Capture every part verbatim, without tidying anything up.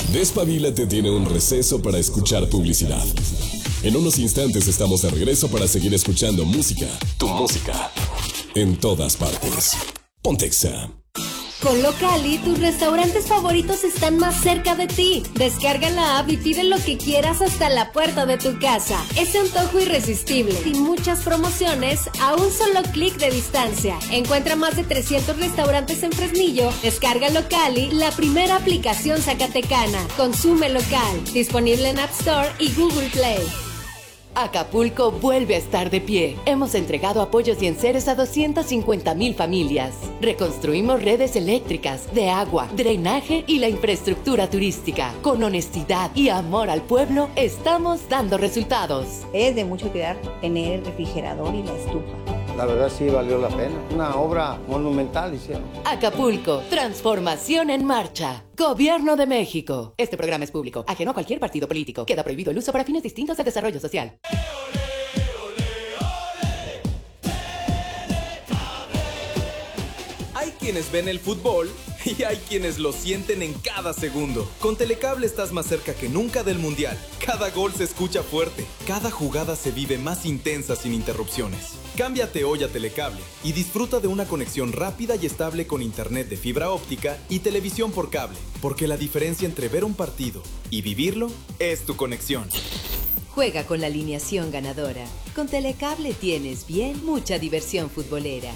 Despabilate tiene un receso para escuchar publicidad. En unos instantes estamos de regreso para seguir escuchando música, tu música, en todas partes. Ponte Exa. Con Locali, tus restaurantes favoritos están más cerca de ti. Descarga la app y pide lo que quieras hasta la puerta de tu casa. Ese antojo irresistible y muchas promociones a un solo clic de distancia. Encuentra más de trescientos restaurantes en Fresnillo. Descarga Locali, la primera aplicación zacatecana. Consume local. Disponible en App Store y Google Play. Acapulco vuelve a estar de pie. Hemos entregado apoyos y enseres a doscientas cincuenta mil familias. Reconstruimos redes eléctricas, de agua, drenaje y la infraestructura turística. Con honestidad y amor al pueblo, estamos dando resultados. Es de mucho cuidar tener el refrigerador y la estufa. La verdad sí valió la pena. Una obra monumental hicieron. Acapulco, transformación en marcha. Gobierno de México. Este programa es público, ajeno a cualquier partido político. Queda prohibido el uso para fines distintos de desarrollo social. Hay quienes ven el fútbol y hay quienes lo sienten en cada segundo. Con Telecable estás más cerca que nunca del Mundial. Cada gol se escucha fuerte, cada jugada se vive más intensa sin interrupciones. Cámbiate hoy a Telecable y disfruta de una conexión rápida y estable con internet de fibra óptica y televisión por cable, porque la diferencia entre ver un partido y vivirlo es tu conexión. Juega con la alineación ganadora. Con Telecable tienes bien mucha diversión futbolera.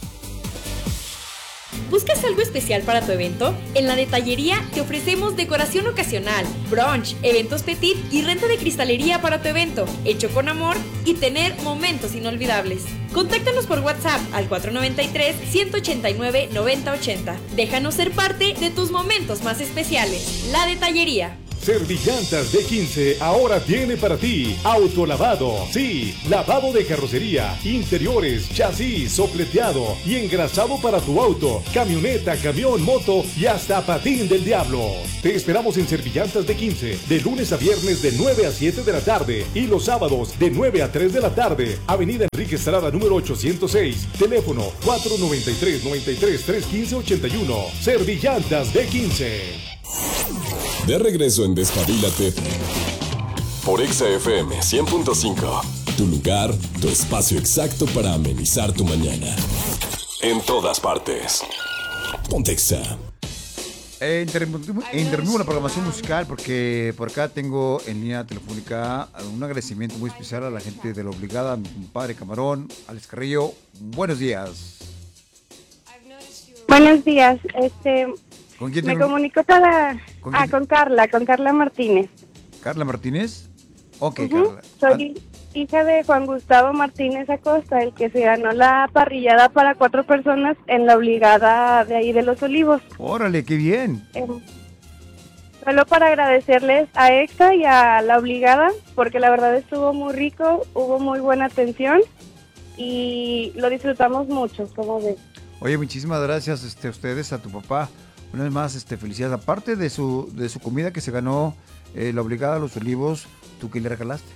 ¿Buscas algo especial para tu evento? En La Detallería te ofrecemos decoración ocasional, brunch, eventos petit y renta de cristalería para tu evento, hecho con amor y tener momentos inolvidables. Contáctanos por WhatsApp al cuatro nueve tres, uno ocho nueve, nueve cero ocho cero. Déjanos ser parte de tus momentos más especiales. La Detallería. Servillantas de quince ahora tiene para ti autolavado. Sí, lavado de carrocería, interiores, chasis, sopleteado y engrasado para tu auto, camioneta, camión, moto y hasta patín del diablo. Te esperamos en Servillantas de quince, de lunes a viernes de nueve a siete de la tarde y los sábados de nueve a tres de la tarde. Avenida Enrique Estrada número ochocientos seis, teléfono cuatro nueve tres, nueve tres, tres uno cinco, ocho uno. Servillantas de quince. De regreso en Despabilate por Exa F M cien punto cinco. Tu lugar, tu espacio exacto para amenizar tu mañana. En todas partes. Ponte Exa. Eh, interrumpimos, interrumpimos la programación musical porque por acá tengo en línea telefónica un agradecimiento muy especial a la gente de La Obligada, a mi compadre Camarón, Alex Carrillo. Buenos días. Buenos días. Este, ¿Con quién me tengo? comunico para... ¿Con ah, quién? con Carla, con Carla Martínez. ¿Carla Martínez? Ok, Uh-huh. Carla. Soy hija de Juan Gustavo Martínez Acosta, el que se ganó la parrillada para cuatro personas en La Obligada de ahí de Los Olivos. Órale, qué bien. Eh, solo para agradecerles a Exa y a La Obligada, porque la verdad estuvo muy rico, hubo muy buena atención y lo disfrutamos mucho, como ves. Oye, muchísimas gracias este, a ustedes, a tu papá. Una vez más, este, felicidades. Aparte de su, de su comida que se ganó eh, La Obligada a Los Olivos, ¿tú qué le regalaste?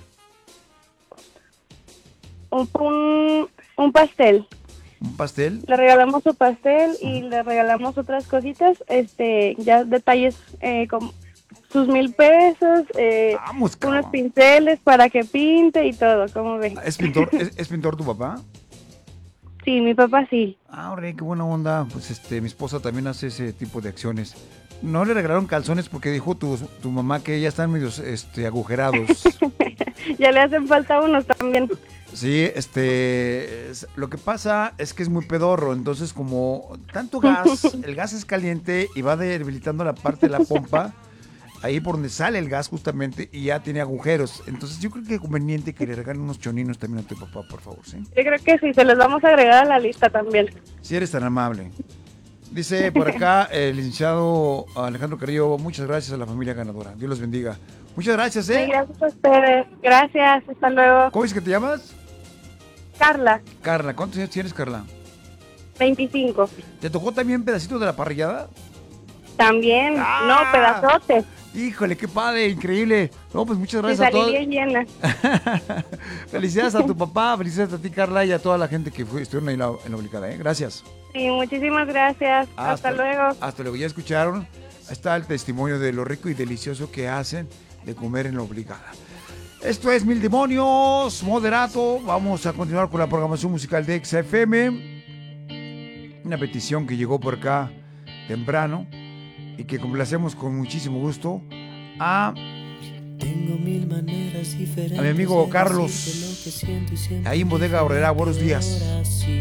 Un, un, un pastel. ¿Un pastel? Le regalamos su pastel y le regalamos otras cositas, este, ya detalles eh, como sus mil pesos, eh, Vamos, unos pinceles para que pinte y todo, ¿cómo ve? ¿Es pintor, es, es pintor tu papá? Sí, mi papá sí. Ah, órale, qué buena onda. Pues este, mi esposa también hace ese tipo de acciones. No le regalaron calzones porque dijo tu, tu mamá que ya están medios este, agujerados. Ya le hacen falta unos también. Sí, este, es- lo que pasa es que es muy pedorro, entonces como tanto gas, el gas es caliente y va debilitando la parte de la pompa, ahí por donde sale el gas justamente, y ya tiene agujeros. Entonces yo creo que es conveniente que le regalen unos choninos también a tu papá, por favor, ¿sí? Yo creo que sí, se los vamos a agregar a la lista también. Si eres tan amable. Dice por acá el licenciado Alejandro Carrillo, muchas gracias a la familia ganadora. Dios los bendiga. Muchas gracias, ¿eh? Sí, gracias a ustedes. Gracias, hasta luego. ¿Cómo es que te llamas? Carla, Carla, ¿cuántos años tienes, Carla? veinticinco. ¿Te tocó también pedacitos de la parrillada? También, ¡Ah! no, pedazotes. Híjole, qué padre, increíble. No, pues muchas Me gracias a salí todos. bien llena. Felicidades a tu papá, felicidades a ti, Carla, y a toda la gente que fue, estuvieron ahí en la, en la Obligada, ¿eh? Gracias. Sí, muchísimas gracias. Hasta, luego. Hasta luego. Ya escucharon está el testimonio de lo rico y delicioso que hacen de comer en la obligada. Esto es Mil Demonios, Moderato. Vamos a continuar con la programación musical de Exa F M. Una petición que llegó por acá temprano y que complacemos con muchísimo gusto a, Tengo mil maneras diferentes a mi amigo Carlos, ahí en Bodega Aurrera. Buenos días.